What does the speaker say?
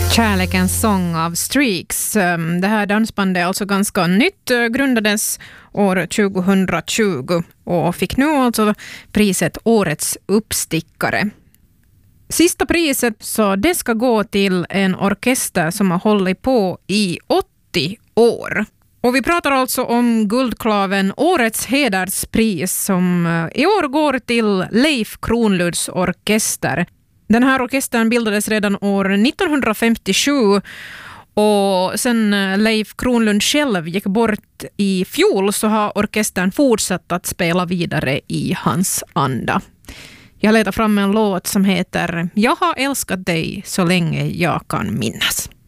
Kärlekens sång av Streaks. Det här dansbandet är alltså ganska nytt, grundades år 2020 och fick nu alltså priset Årets uppstickare. Sista priset, så det ska gå till en orkester som har hållit på i 80 år. Och vi pratar alltså om Guldklaven Årets hederspris som i år går till Leif Kronlunds orkester. Den här orkestern bildades redan år 1957 och sen Leif Kronlund själv gick bort i fjol så har orkestern fortsatt att spela vidare i hans anda. Jag letar fram en låt som heter Jag har älskat dig så länge jag kan minnas.